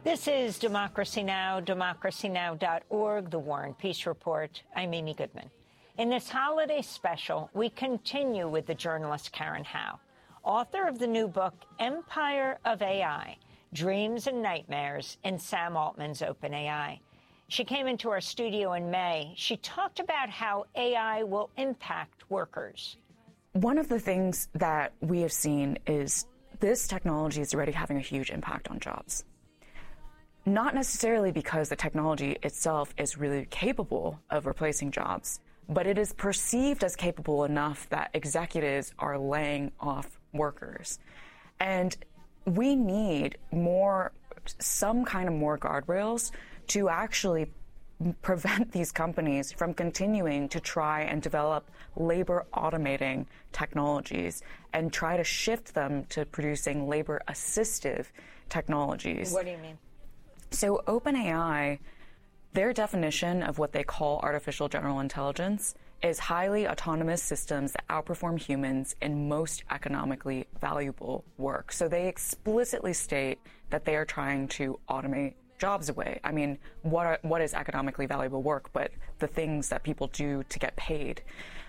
This is Democracy Now!, democracynow.org, The War and Peace Report. I'm Amy Goodman. In this holiday special, we continue with the journalist Karen Hao, author of the new book, Empire of AI, Dreams and Nightmares in Sam Altman's OpenAI. She came into our studio in May. She talked about how AI will impact workers. One of the things that we have seen is this technology is already having a huge impact on jobs. Not necessarily because the technology itself is really capable of replacing jobs, but it is perceived as capable enough that executives are laying off workers. And we need some kind of more guardrails to actually prevent these companies from continuing to try and develop labor automating technologies and try to shift them to producing labor assistive technologies. What do you mean? So OpenAI, their definition of what they call artificial general intelligence is highly autonomous systems that outperform humans in most economically valuable work. So they explicitly state that they are trying to automate jobs away. I mean, what is economically valuable work but the things that people do to get paid?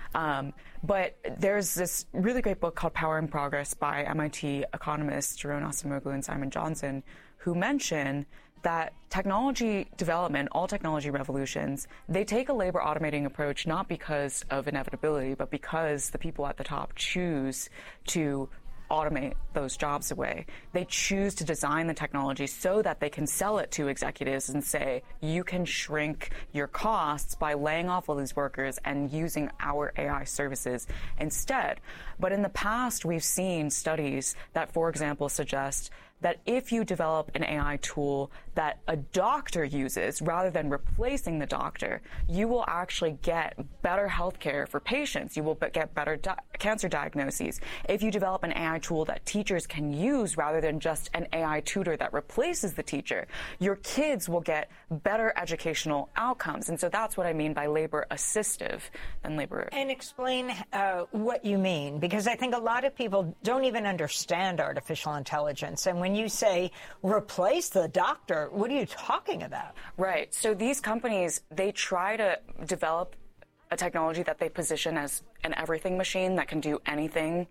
But there's this really great book called Power and Progress by MIT economists Jeroen Acemoglu and Simon Johnson, who mention that technology development, all technology revolutions, they take a labor automating approach not because of inevitability, but because the people at the top choose to automate those jobs away. They choose to design the technology so that they can sell it to executives and say, you can shrink your costs by laying off all these workers and using our AI services instead. But in the past, we've seen studies that, for example, suggest that if you develop an AI tool that a doctor uses rather than replacing the doctor, you will actually get better healthcare for patients. You will get better cancer diagnoses. If you develop an AI tool that teachers can use rather than just an AI tutor that replaces the teacher, your kids will get better educational outcomes. And so that's what I mean by labor assistive and labor. And explain what you mean, because I think a lot of people don't even understand artificial intelligence. And when you say replace the doctor, what are you talking about? Right. So these companies, they try to develop a technology that they position as an everything machine that can do anything.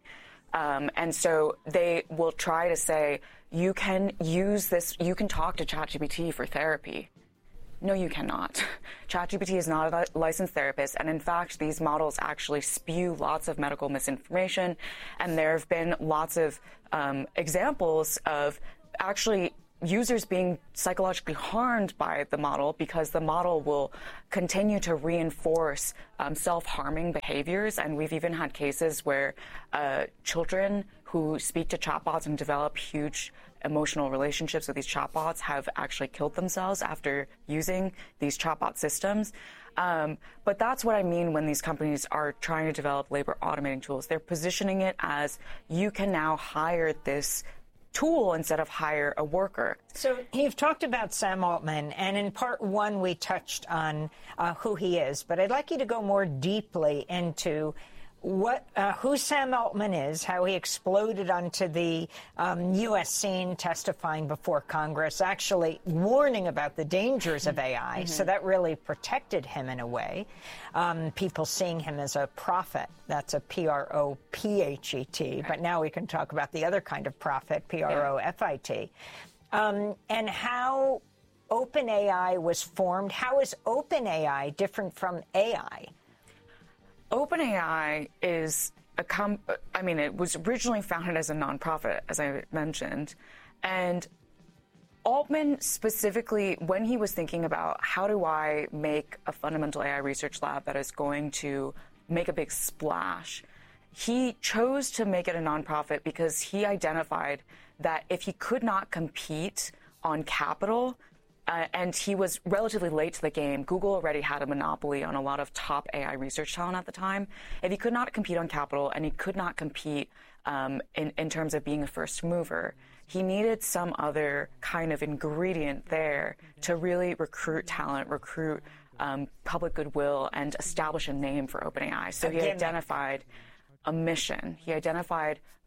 And so they will try to say, you can use this, you can talk to ChatGPT for therapy. No, you cannot. ChatGPT is not a licensed therapist, and in fact, these models actually spew lots of medical misinformation, and there have been lots of examples of actually users being psychologically harmed by the model because the model will continue to reinforce self-harming behaviors. And we've even had cases where children who speak to chatbots and develop huge emotional relationships with these chatbots have actually killed themselves after using these chatbot systems. But that's what I mean when these companies are trying to develop labor automating tools. They're positioning it as you can now hire this tool instead of hire a worker. So you've talked about Sam Altman, and in part one we touched on who he is, but I'd like you to go more deeply into who Sam Altman is, how he exploded onto the U.S. scene, testifying before Congress, actually warning about the dangers of AI. So that really protected him in a way. People seeing him as a prophet. That's a P-R-O-P-H-E-T. But now we can talk about the other kind of prophet, P-R-O-F-I-T. And how OpenAI was formed. How is OpenAI different from AI? OpenAI is it was originally founded as a nonprofit, as I mentioned. And Altman specifically, when he was thinking about how do I make a fundamental AI research lab that is going to make a big splash, he chose to make it a nonprofit because he identified that if he could not compete on capital, and he was relatively late to the game. Google already had a monopoly on a lot of top AI research talent at the time. If he could not compete on capital and he could not compete in terms of being a first mover, he needed some other kind of ingredient there to really recruit talent, recruit public goodwill, and establish a name for OpenAI. So he identified a mission. He identified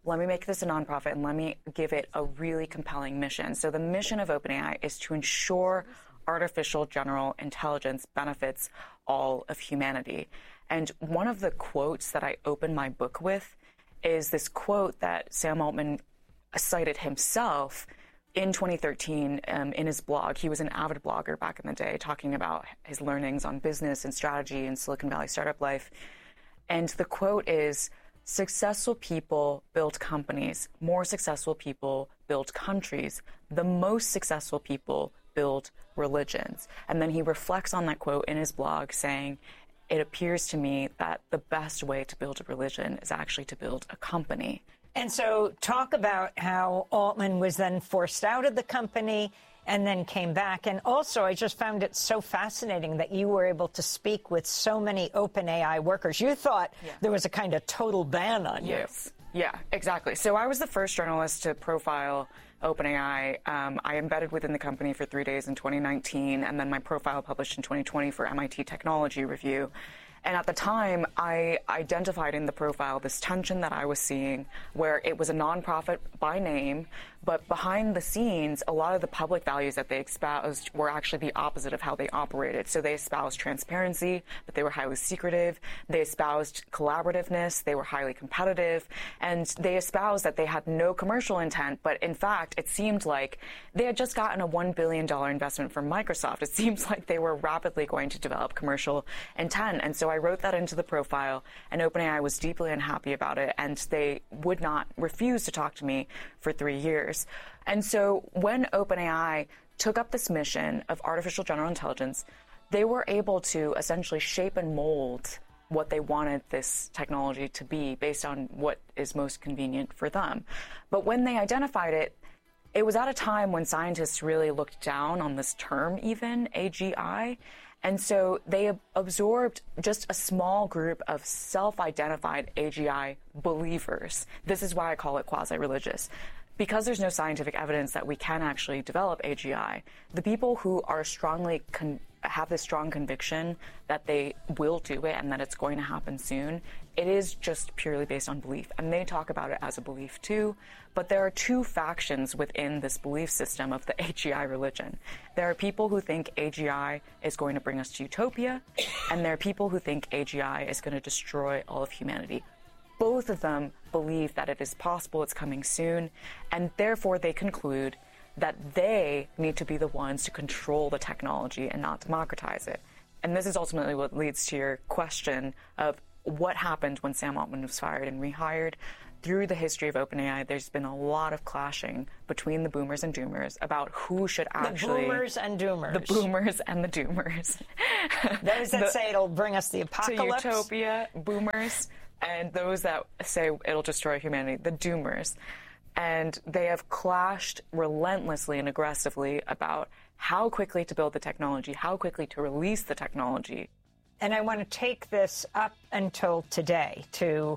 let me make this a nonprofit and let me give it a really compelling mission. So the mission of OpenAI is to ensure artificial general intelligence benefits all of humanity. And one of the quotes that I open my book with is this quote that Sam Altman cited himself in 2013 in his blog. He was an avid blogger back in the day, talking about his learnings on business and strategy and Silicon Valley startup life. And the quote is, "Successful people build companies. More successful people build countries. The most successful people build religions." And then he reflects on that quote in his blog, saying, "It appears to me that the best way to build a religion is actually to build a company." And so talk about how Altman was then forced out of the company and then came back. And also, I just found it so fascinating that you were able to speak with so many OpenAI workers. You thought there was a kind of total ban on you. Yeah, exactly. So I was the first journalist to profile OpenAI. I embedded within the company for 3 days in 2019, and then my profile published in 2020 for MIT Technology Review. And at the time, I identified in the profile this tension that I was seeing, where it was a nonprofit by name, but behind the scenes, a lot of the public values that they espoused were actually the opposite of how they operated. So they espoused transparency, but they were highly secretive. They espoused collaborativeness. They were highly competitive. And they espoused that they had no commercial intent. But in fact, it seemed like they had just gotten a $1 billion investment from Microsoft. It seems like they were rapidly going to develop commercial intent. And so I wrote that into the profile, and OpenAI was deeply unhappy about it, and they would not refuse to talk to me for 3 years. And so when OpenAI took up this mission of artificial general intelligence, they were able to essentially shape and mold what they wanted this technology to be based on what is most convenient for them. But when they identified it, it was at a time when scientists really looked down on this term even, AGI. And so they absorbed just a small group of self-identified AGI believers. This is why I call it quasi-religious. Because there's no scientific evidence that we can actually develop AGI, the people who are strongly have this strong conviction that they will do it and that it's going to happen soon, it is just purely based on belief. And they talk about it as a belief too. But there are two factions within this belief system of the AGI religion. There are people who think AGI is going to bring us to utopia, and there are people who think AGI is going to destroy all of humanity. Both of them believe that it is possible, it's coming soon, and therefore they conclude that they need to be the ones to control the technology and not democratize it. And this is ultimately what leads to your question of what happened when Sam Altman was fired and rehired. Through the history of OpenAI, there's been a lot of clashing between the boomers and doomers about who should actually... The boomers and doomers. The boomers and the doomers. Those that say it'll bring us the apocalypse. To utopia, boomers, and those that say it'll destroy humanity, the doomers. And they have clashed relentlessly and aggressively about how quickly to build the technology, how quickly to release the technology. And I want to take this up until today to,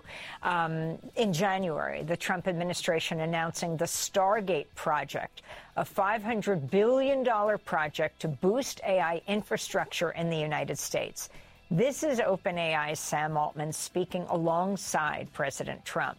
in January, the Trump administration announcing the Stargate project, a $500 billion project to boost AI infrastructure in the United States. This is OpenAI's Sam Altman speaking alongside President Trump.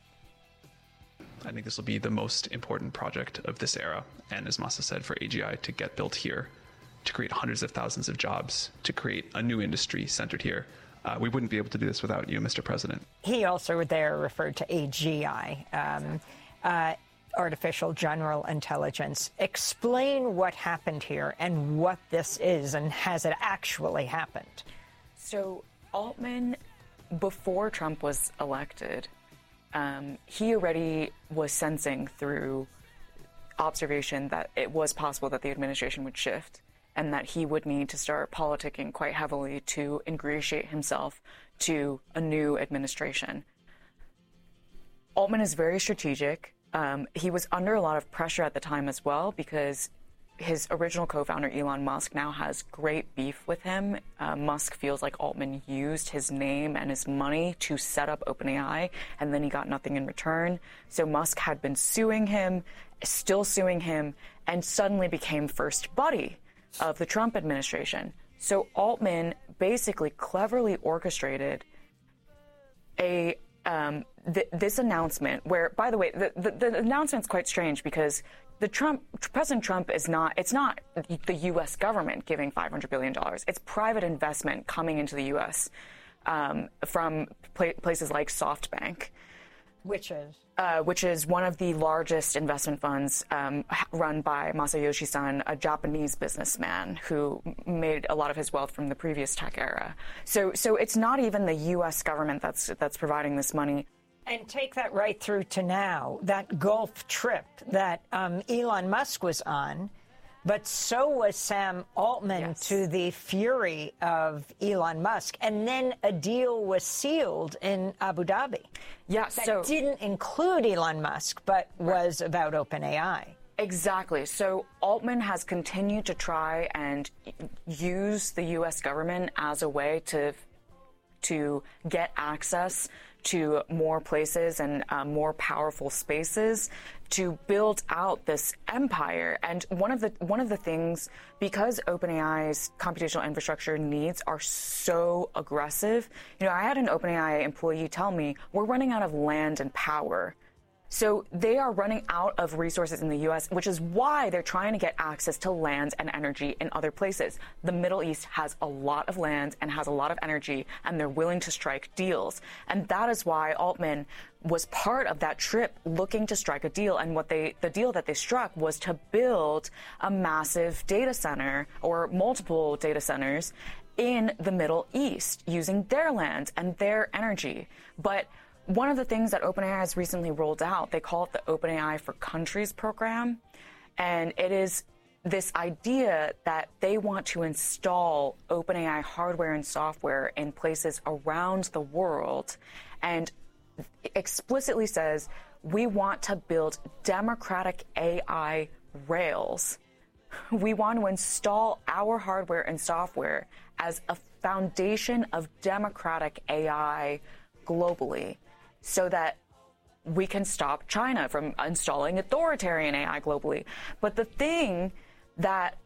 I think this will be the most important project of this era, and as Masa said, for AGI to get built here, to create hundreds of thousands of jobs, to create a new industry centered here. We wouldn't be able to do this without you, Mr. President. He also there referred to AGI, artificial general intelligence. Explain what happened here and what this is, and has it actually happened? So Altman, before Trump was elected, he already was sensing through observation that it was possible that the administration would shift and that he would need to start politicking quite heavily to ingratiate himself to a new administration. Altman is very strategic. He was under a lot of pressure at the time as well because his original co-founder, Elon Musk, now has great beef with him. Musk feels like Altman used his name and his money to set up OpenAI, and then he got nothing in return. So Musk had been suing him, still suing him, and suddenly became first buddy of the Trump administration. So Altman basically cleverly orchestrated a this announcement, where, by the way, the announcement's quite strange because President Trump it's not the U.S. government giving $500 billion. It's private investment coming into the U.S. From places like SoftBank. Which is one of the largest investment funds run by Masayoshi Son, a Japanese businessman who made a lot of his wealth from the previous tech era. So it's not even the U.S. government that's providing this money. And take that right through to now, that Gulf trip that Elon Musk was on, but so was Sam Altman, yes, to the fury of Elon Musk. And then a deal was sealed in Abu Dhabi. Yes, that didn't include Elon Musk, but was about OpenAI. Exactly. So Altman has continued to try and use the U.S. government as a way to get access to more places and more powerful spaces to build out this empire. And one of the things, because OpenAI's computational infrastructure needs are so aggressive, I had an OpenAI employee tell me, we're running out of land and power. So they are running out of resources in the U.S., which is why they're trying to get access to land and energy in other places. The Middle East has a lot of land and has a lot of energy, and they're willing to strike deals. And that is why Altman was part of that trip looking to strike a deal. And the deal that they struck was to build a massive data center or multiple data centers in the Middle East using their land and their energy. But one of the things that OpenAI has recently rolled out, they call it the OpenAI for Countries program. And it is this idea that they want to install OpenAI hardware and software in places around the world, and explicitly says, we want to build democratic AI rails. We want to install our hardware and software as a foundation of democratic AI globally, so that we can stop China from installing authoritarian AI globally. But the thing that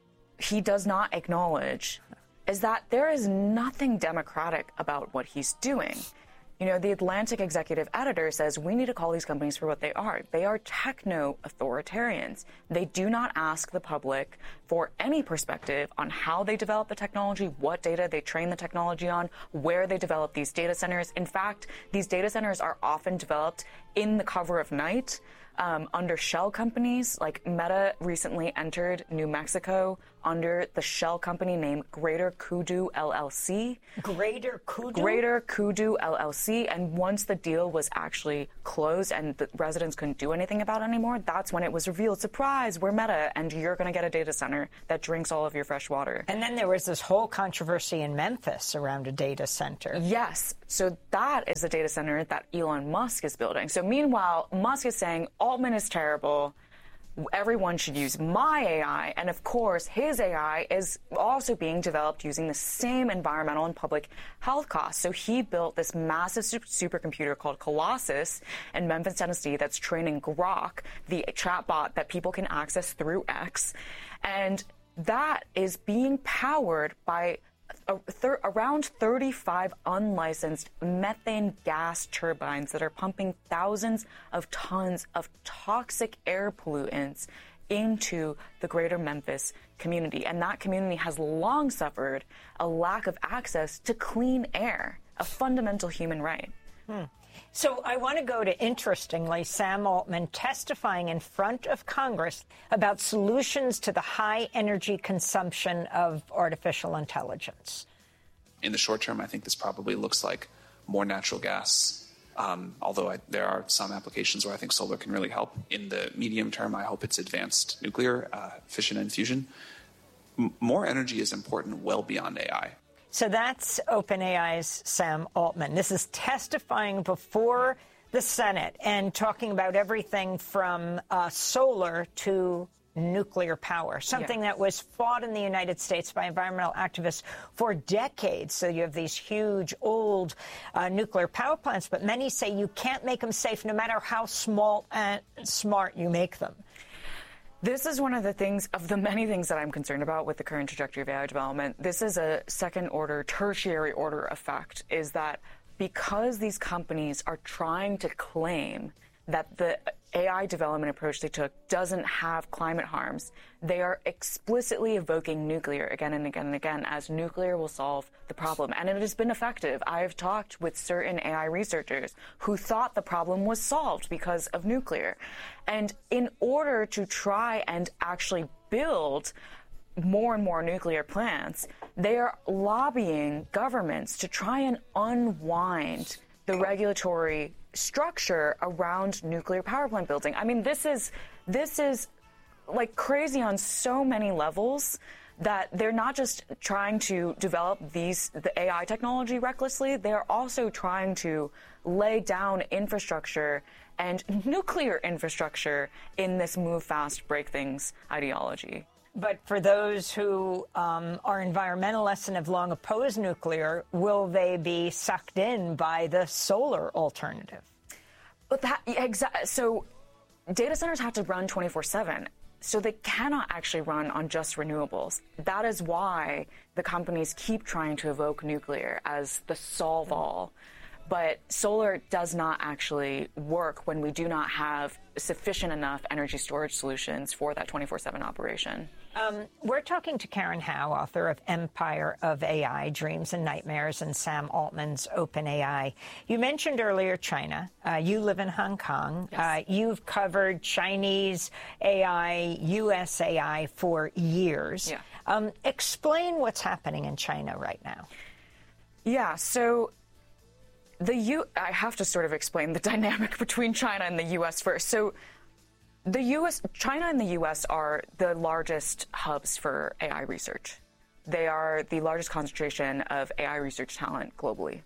he does not acknowledge is that there is nothing democratic about what he's doing. The Atlantic executive editor says we need to call these companies for what they are. They are techno-authoritarians. They do not ask the public for any perspective on how they develop the technology, what data they train the technology on, where they develop these data centers. In fact, these data centers are often developed in the cover of night under shell companies. Like Meta recently entered New Mexico under the shell company named Greater Kudu LLC. Greater Kudu? Greater Kudu LLC. And once the deal was actually closed and the residents couldn't do anything about it anymore, that's when it was revealed, surprise, we're Meta, and you're going to get a data center that drinks all of your fresh water. And then there was this whole controversy in Memphis around a data center. Yes. So that is the data center that Elon Musk is building. So meanwhile, Musk is saying Altman is terrible. Everyone should use my AI. And of course, his AI is also being developed using the same environmental and public health costs. So he built this massive supercomputer called Colossus in Memphis, Tennessee, that's training Grok, the chatbot that people can access through X. And that is being powered by around 35 unlicensed methane gas turbines that are pumping thousands of tons of toxic air pollutants into the greater Memphis community. And that community has long suffered a lack of access to clean air, a fundamental human right. So I want to go to, interestingly, Sam Altman testifying in front of Congress about solutions to the high energy consumption of artificial intelligence. In the short term, I think this probably looks like more natural gas, although there are some applications where I think solar can really help. In the medium term, I hope it's advanced nuclear, fission and fusion. More energy is important well beyond AI. So that's OpenAI's Sam Altman. This is testifying before the Senate and talking about everything from solar to nuclear power, something that was fought in the United States by environmental activists for decades. So you have these huge, old nuclear power plants, but many say you can't make them safe no matter how small and smart you make them. This is one of the things, of the many things that I'm concerned about with the current trajectory of AI development. This is a second order, tertiary order effect, is that because these companies are trying to claim that the AI development approach they took doesn't have climate harms, they are explicitly evoking nuclear again and again and again as nuclear will solve the problem. And it has been effective. I've talked with certain AI researchers who thought the problem was solved because of nuclear. And in order to try and actually build more and more nuclear plants, they are lobbying governments to try and unwind the regulatory structure around nuclear power plant building. I mean, this is like crazy on so many levels that they're not just trying to develop the AI technology recklessly, they're also trying to lay down infrastructure and nuclear infrastructure in this move fast, break things ideology. But for those who are environmentalists and have long opposed nuclear, will they be sucked in by the solar alternative? But so data centers have to run 24/7. So they cannot actually run on just renewables. That is why the companies keep trying to evoke nuclear as the solve-all. But solar does not actually work when we do not have sufficient enough energy storage solutions for that 24/7 operation. We're talking to Karen Hao, author of Empire of AI, Dreams and Nightmares, and Sam Altman's OpenAI. You mentioned earlier China. You live in Hong Kong. Yes. You've covered Chinese AI, US AI for years. Yeah. Explain what's happening in China right now. Yeah, so I have to sort of explain the dynamic between China and the U.S. first. So China and the U.S. are the largest hubs for AI research. They are the largest concentration of AI research talent globally.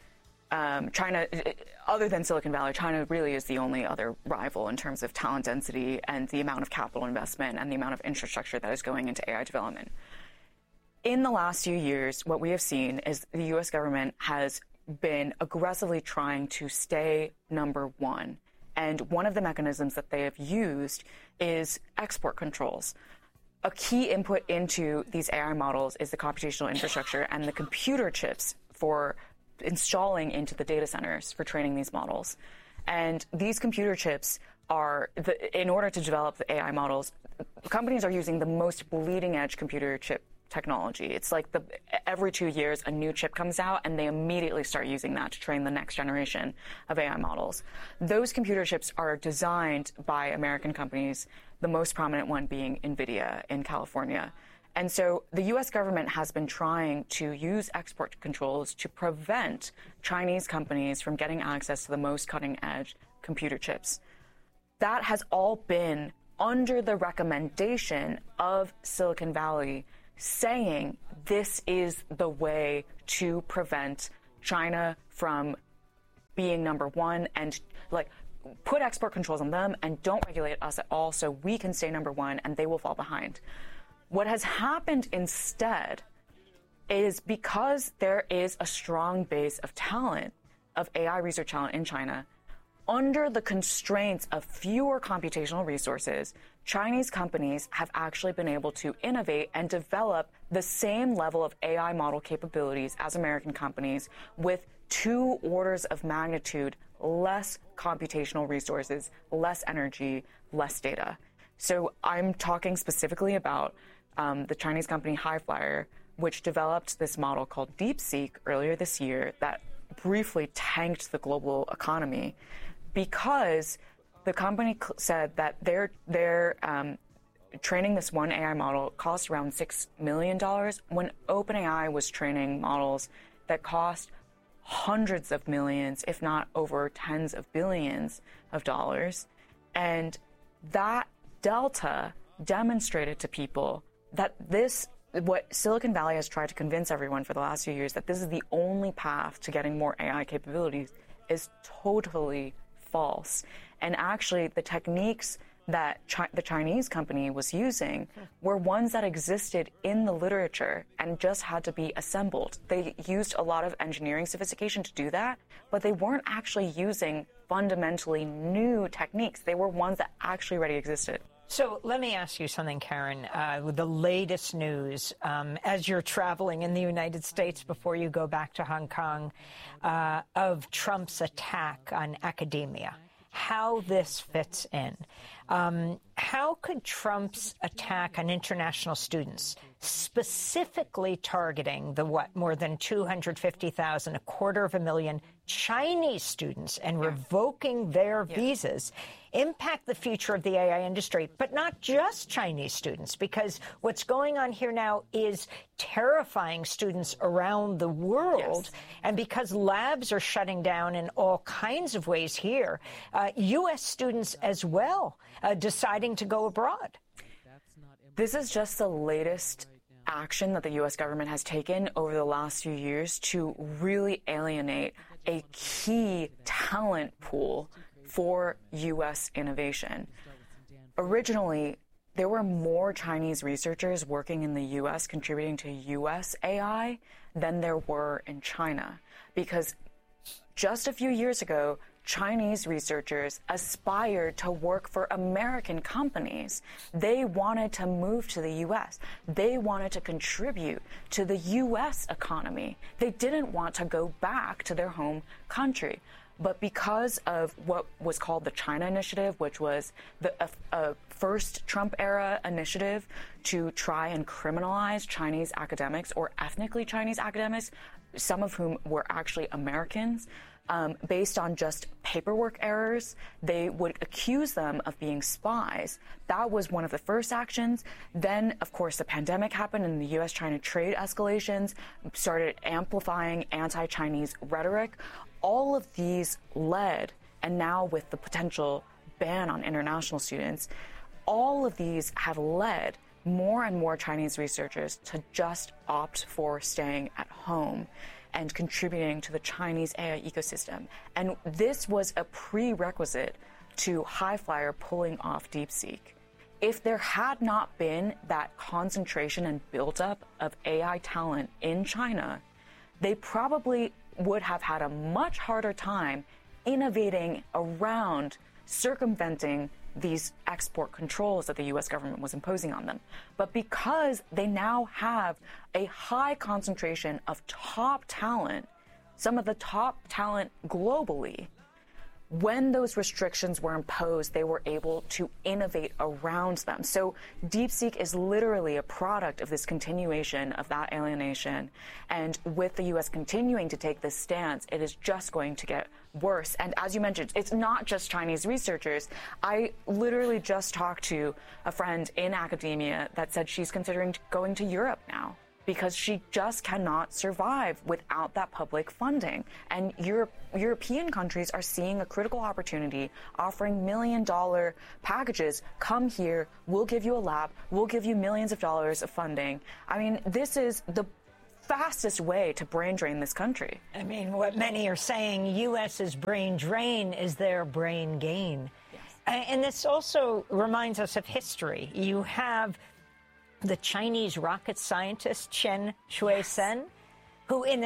China, other than Silicon Valley, China really is the only other rival in terms of talent density and the amount of capital investment and the amount of infrastructure that is going into AI development. In the last few years, what we have seen is the U.S. government has been aggressively trying to stay number one. And one of the mechanisms that they have used is export controls. A key input into these AI models is the computational infrastructure and the computer chips for installing into the data centers for training these models. And these computer chips in order to develop the AI models, companies are using the most bleeding edge computer chip technology. It's like every 2 years a new chip comes out and they immediately start using that to train the next generation of AI models. Those computer chips are designed by American companies, the most prominent one being NVIDIA in California. And so the U.S. government has been trying to use export controls to prevent Chinese companies from getting access to the most cutting edge computer chips. That has all been under the recommendation of Silicon Valley, saying this is the way to prevent China from being number one and put export controls on them and don't regulate us at all so we can stay number one and they will fall behind. What has happened instead is because there is a strong base of talent, of AI research talent in China, under the constraints of fewer computational resources, Chinese companies have actually been able to innovate and develop the same level of AI model capabilities as American companies with 2 orders of magnitude less computational resources, less energy, less data. So I'm talking specifically about the Chinese company Highflyer, which developed this model called DeepSeek earlier this year that briefly tanked the global economy because the company said that their training this one AI model cost around $6 million when OpenAI was training models that cost hundreds of millions, if not over tens of billions of dollars. And that delta demonstrated to people that what Silicon Valley has tried to convince everyone for the last few years, that this is the only path to getting more AI capabilities, is totally false. And actually, the techniques that the Chinese company was using were ones that existed in the literature and just had to be assembled. They used a lot of engineering sophistication to do that, but they weren't actually using fundamentally new techniques. They were ones that actually already existed. So let me ask you something, Karen. With the latest news, as you're traveling in the United States before you go back to Hong Kong, of Trump's attack on academia, how this fits in. How could Trump's attack on international students, specifically targeting the more than 250,000, 250,000 Chinese students and revoking their visas, impact the future of the AI industry, but not just Chinese students, because what's going on here now is terrifying students around the world. Yes. And because labs are shutting down in all kinds of ways here, U.S. students as well deciding to go abroad. This is just the latest action that the U.S. government has taken over the last few years to really alienate a key talent pool for U.S. innovation. Originally, there were more Chinese researchers working in the U.S. contributing to U.S. AI than there were in China, because just a few years ago, Chinese researchers aspired to work for American companies. They wanted to move to the U.S. They wanted to contribute to the U.S. economy. They didn't want to go back to their home country. But because of what was called the China Initiative, which was the first Trump-era initiative to try and criminalize Chinese academics or ethnically Chinese academics, some of whom were actually Americans, based on just paperwork errors, they would accuse them of being spies. That was one of the first actions. Then, of course, the pandemic happened and the U.S.-China trade escalations started amplifying anti-Chinese rhetoric. All of these led, and now with the potential ban on international students, all of these have led more and more Chinese researchers to just opt for staying at home and contributing to the Chinese AI ecosystem. And this was a prerequisite to Highflyer pulling off DeepSeek. If there had not been that concentration and buildup of AI talent in China, they probably would have had a much harder time innovating around circumventing these export controls that the U.S. government was imposing on them. But because they now have a high concentration of top talent, some of the top talent globally, when those restrictions were imposed, they were able to innovate around them. So DeepSeek is literally a product of this continuation of that alienation. And with the U.S. continuing to take this stance, it is just going to get worse. And as you mentioned, it's not just Chinese researchers. I literally just talked to a friend in academia that said she's considering going to Europe now, because she just cannot survive without that public funding. And European countries are seeing a critical opportunity, offering $1 million packages. Come here, we'll give you a lab, we'll give you millions of dollars of funding. I mean, this is the fastest way to brain drain this country. I mean, what many are saying, U.S.'s brain drain is their brain gain. Yes. And this also reminds us of history. You have the Chinese rocket scientist Chen Shui-sen, who in the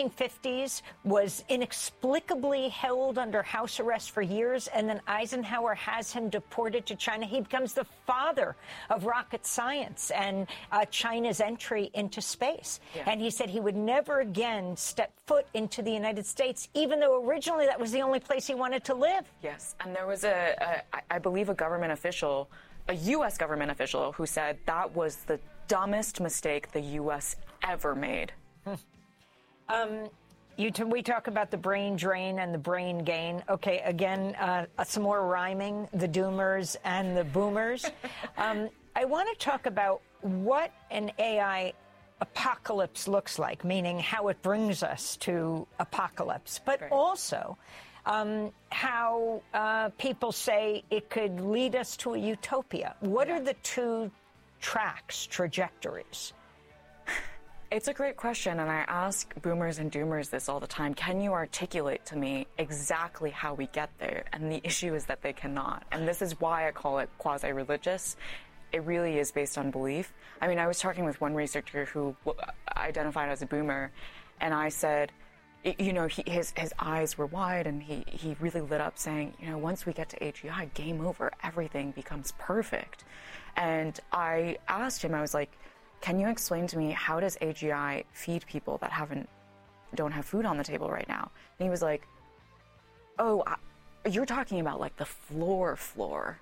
1950s was inexplicably held under house arrest for years, and then Eisenhower has him deported to China. He becomes the father of rocket science and China's entry into space. Yeah. And he said he would never again step foot into the United States, even though originally that was the only place he wanted to live. Yes, and there was I believe, a government official, a U.S. government official, who said that was the dumbest mistake the U.S. ever made. We talk about the brain drain and the brain gain. Okay, again, some more rhyming, the doomers and the boomers. I want to talk about what an AI apocalypse looks like, meaning how it brings us to apocalypse, but also how people say it could lead us to a utopia. What are the two trajectories? It's a great question, and I ask boomers and doomers this all the time. Can you articulate to me exactly how we get there? And the issue is that they cannot. And this is why I call it quasi-religious. It really is based on belief. I mean, I was talking with one researcher who identified as a boomer, and I said, his eyes were wide, and he really lit up saying, once we get to AGI, game over, everything becomes perfect. And I asked him, I was like, can you explain to me, how does AGI feed people that don't have food on the table right now? And he was like, oh, you're talking about like the floor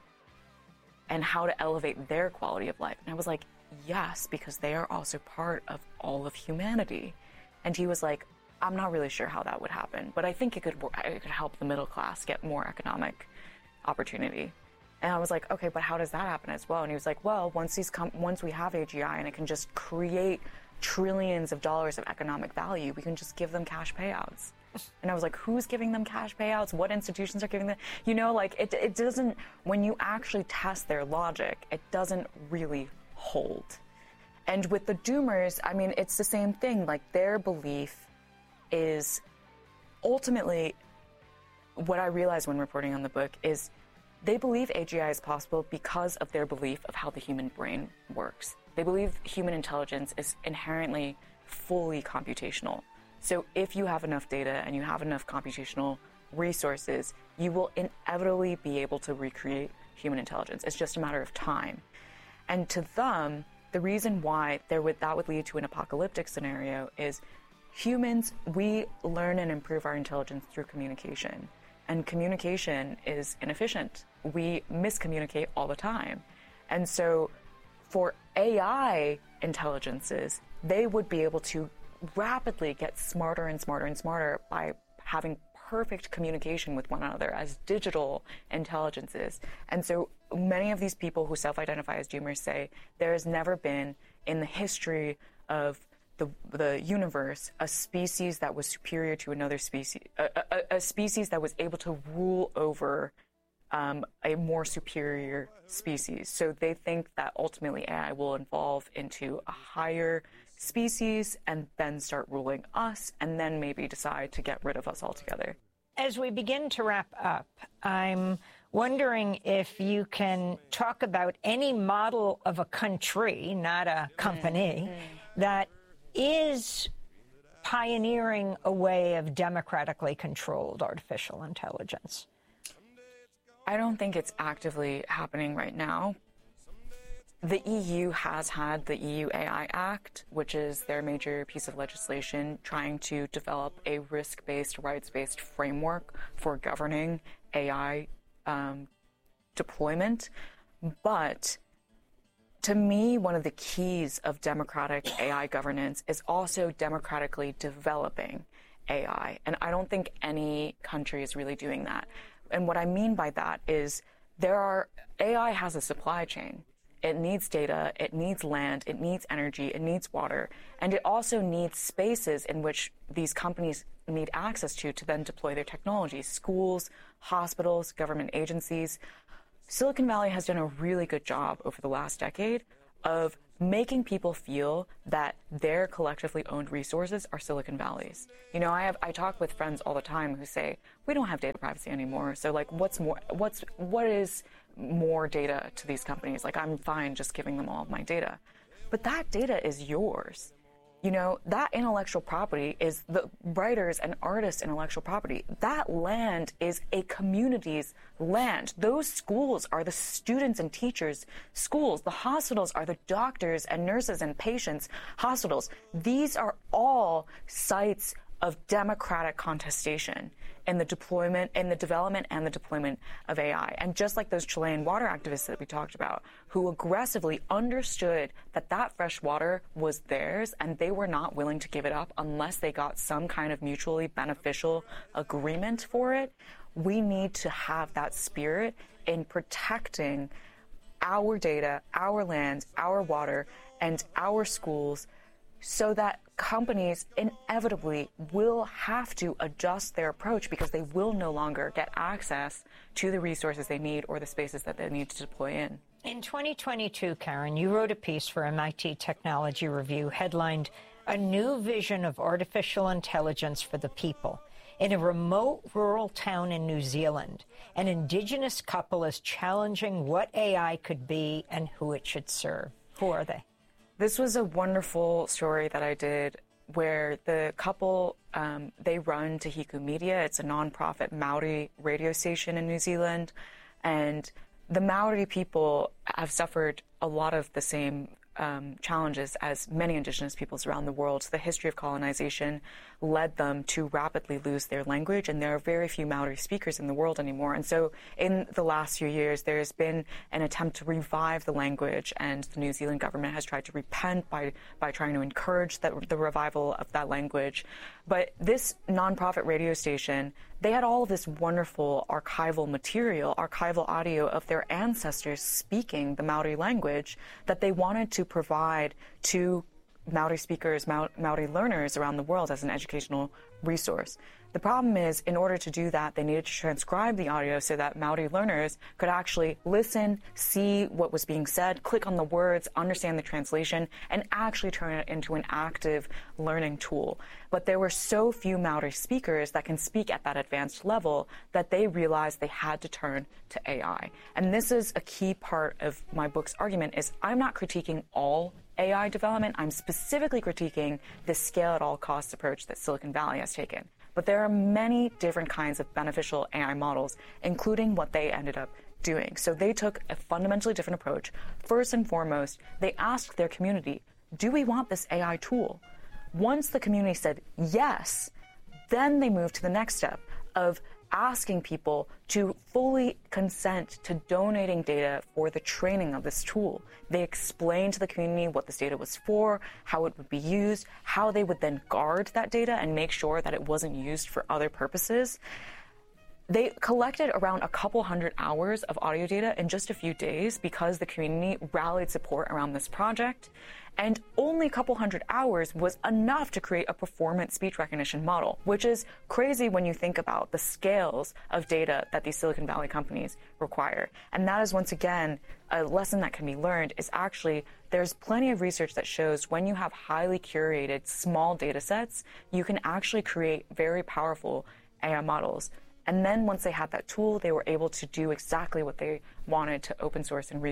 and how to elevate their quality of life. And I was like, yes, because they are also part of all of humanity. And he was like, I'm not really sure how that would happen, but I think it could help the middle class get more economic opportunity. And I was like, okay, but how does that happen as well? And he was like, well, once we have AGI and it can just create trillions of dollars of economic value, we can just give them cash payouts. And I was like, who's giving them cash payouts? What institutions are giving them? It doesn't, when you actually test their logic, it doesn't really hold. And with the doomers, I mean, it's the same thing. Like, their belief is ultimately, what I realized when reporting on the book is they believe AGI is possible because of their belief of how the human brain works. They believe human intelligence is inherently fully computational. So if you have enough data and you have enough computational resources, you will inevitably be able to recreate human intelligence. It's just a matter of time. And to them, the reason why that would lead to an apocalyptic scenario is humans, we learn and improve our intelligence through communication. And communication is inefficient. We miscommunicate all the time. And so for AI intelligences, they would be able to rapidly get smarter and smarter and smarter by having perfect communication with one another as digital intelligences. And so many of these people who self-identify as doomers say there has never been in the history of the universe a species that was superior to another species, a species that was able to rule over a more superior species. So they think that ultimately AI will evolve into a higher species and then start ruling us, and then maybe decide to get rid of us altogether. As we begin to wrap up, I'm wondering if you can talk about any model of a country, not a company, that is pioneering a way of democratically controlled artificial intelligence. I don't think it's actively happening right now. The EU has had the EU AI Act, which is their major piece of legislation trying to develop a risk-based, rights-based framework for governing AI deployment. But to me, one of the keys of democratic AI governance is also democratically developing AI. And I don't think any country is really doing that. And what I mean by that is AI has a supply chain. It needs data, it needs land, it needs energy, it needs water, and it also needs spaces in which these companies need access to then deploy their technologies. Schools, hospitals, government agencies. Silicon Valley has done a really good job over the last decade of making people feel that their collectively owned resources are Silicon Valley's. I talk with friends all the time who say, we don't have data privacy anymore. So what is more data to these companies? Like, I'm fine just giving them all of my data. But that data is yours. That intellectual property is the writers' and artists' intellectual property. That land is a community's land. Those schools are the students and teachers' schools. The hospitals are the doctors and nurses and patients' hospitals. These are all sites of democratic contestation in the development and the deployment of AI. And just like those Chilean water activists that we talked about, who aggressively understood that fresh water was theirs and they were not willing to give it up unless they got some kind of mutually beneficial agreement for it, we need to have that spirit in protecting our data, our lands, our water, and our schools, so that companies inevitably will have to adjust their approach because they will no longer get access to the resources they need or the spaces that they need to deploy in. In 2022, Karen, you wrote a piece for MIT Technology Review headlined, "A New Vision of Artificial Intelligence for the People." In a remote rural town in New Zealand, an indigenous couple is challenging what AI could be and who it should serve. Who are they? This was a wonderful story that I did where the couple, they run Te Hiku Media. It's a nonprofit Maori radio station in New Zealand. And the Maori people have suffered a lot of the same challenges as many indigenous peoples around the world. So the history of colonization led them to rapidly lose their language, and there are very few Maori speakers in the world anymore. And so in the last few years, there's been an attempt to revive the language, and the New Zealand government has tried to repent by trying to encourage the revival of that language. But this nonprofit radio station, they had all of this wonderful archival material, archival audio of their ancestors speaking the Maori language that they wanted to provide to Maori speakers, Maori learners around the world as an educational resource. The problem is, in order to do that, they needed to transcribe the audio so that Maori learners could actually listen, see what was being said, click on the words, understand the translation, and actually turn it into an active learning tool. But there were so few Maori speakers that can speak at that advanced level that they realized they had to turn to AI. And this is a key part of my book's argument, is I'm not critiquing all AI development. I'm specifically critiquing the scale-at-all-costs approach that Silicon Valley has taken. But there are many different kinds of beneficial AI models, including what they ended up doing. So they took a fundamentally different approach. First and foremost, they asked their community, do we want this AI tool? Once the community said yes, then they moved to the next step of asking people to fully consent to donating data for the training of this tool. They explained to the community what this data was for, how it would be used, how they would then guard that data and make sure that it wasn't used for other purposes. They collected around a couple hundred hours of audio data in just a few days because the community rallied support around this project. And only a couple hundred hours was enough to create a performance speech recognition model, which is crazy when you think about the scales of data that these Silicon Valley companies require. And that is, once again, a lesson that can be learned is actually there's plenty of research that shows when you have highly curated small data sets, you can actually create very powerful AI models. And then once they had that tool, they were able to do exactly what they wanted to open source and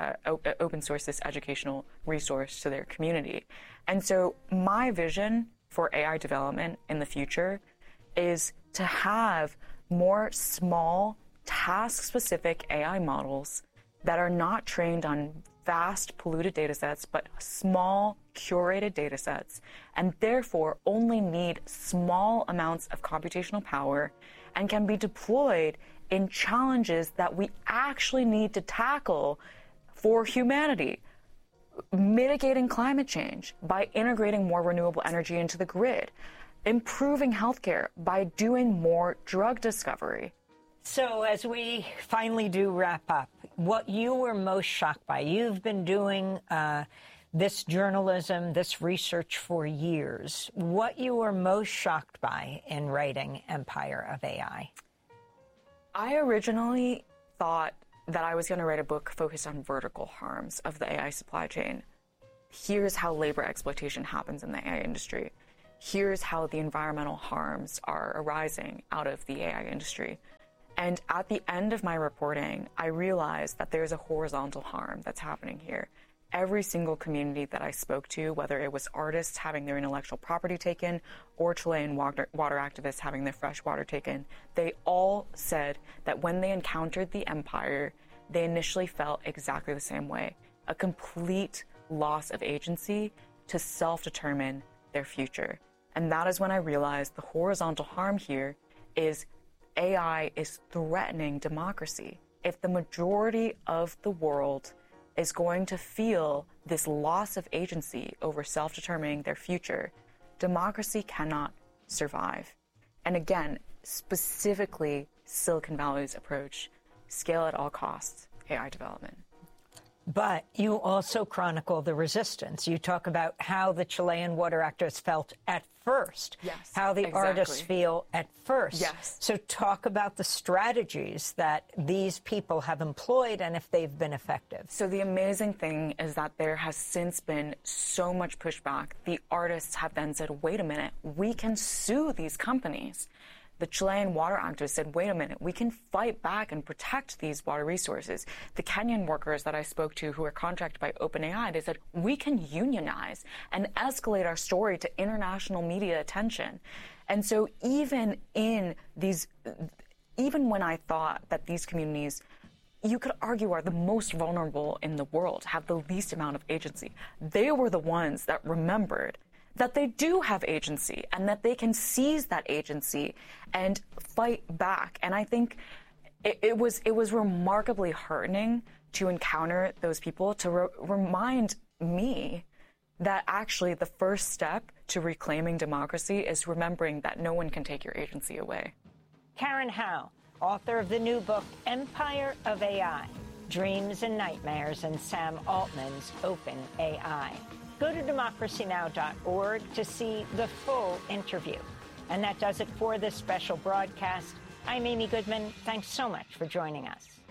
open source this educational resource to their community. And so my vision for AI development in the future is to have more small, task-specific AI models that are not trained on vast, polluted data sets, but small, curated data sets, and therefore only need small amounts of computational power and can be deployed in challenges that we actually need to tackle for humanity. Mitigating climate change by integrating more renewable energy into the grid, improving healthcare by doing more drug discovery. So as we finally do wrap up, what you were most shocked by, you've been doing this journalism, this research for years. What you were most shocked by in writing Empire of AI? I originally thought that I was going to write a book focused on vertical harms of the AI supply chain. Here's how labor exploitation happens in the AI industry. Here's how the environmental harms are arising out of the AI industry. And at the end of my reporting, I realized that there's a horizontal harm that's happening here. Every single community that I spoke to, whether it was artists having their intellectual property taken or Chilean water activists having their fresh water taken, they all said that when they encountered the empire, they initially felt exactly the same way. A complete loss of agency to self-determine their future. And that is when I realized the horizontal harm here is AI is threatening democracy. If the majority of the world is going to feel this loss of agency over self-determining their future, democracy cannot survive. And again, specifically Silicon Valley's approach, scale at all costs, AI development. But you also chronicle the resistance. You talk about how the Chilean water activists felt at first, yes, how the artists feel at first. Yes. So talk about the strategies that these people have employed and if they've been effective. So the amazing thing is that there has since been so much pushback. The artists have then said, wait a minute, we can sue these companies. The Chilean water activists said, wait a minute, we can fight back and protect these water resources. The Kenyan workers that I spoke to who are contracted by OpenAI, they said, we can unionize and escalate our story to international media attention. And so even when I thought that these communities, you could argue, are the most vulnerable in the world, have the least amount of agency, they were the ones that remembered that they do have agency and that they can seize that agency and fight back. And I think it was remarkably heartening to encounter those people, to remind me that actually the first step to reclaiming democracy is remembering that no one can take your agency away. Karen Hao, author of the new book, Empire of AI, Dreams and Nightmares in Sam Altman's OpenAI. Go to democracynow.org to see the full interview. And that does it for this special broadcast. I'm Amy Goodman. Thanks so much for joining us.